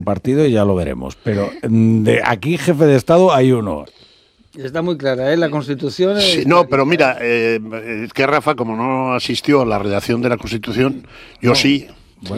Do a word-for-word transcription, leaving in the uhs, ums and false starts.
partido y ya lo veremos. Pero de aquí jefe de Estado hay uno. Está muy clara, ¿eh? La Constitución... Sí, no, pero mira, eh, es que Rafa, como no asistió a la redacción de la Constitución, yo no. sí...